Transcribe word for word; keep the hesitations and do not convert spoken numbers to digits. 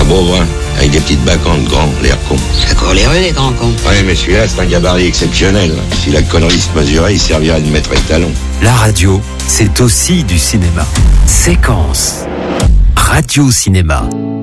beau, hein, avec des petites bacantes grands, l'air con. Ça court les rues, les grands cons. Ouais, mais celui-là, c'est un gabarit exceptionnel. Si la connerie se mesurait, il servirait de maître étalon. La radio, c'est aussi du cinéma. Séquence. Radio Cinéma.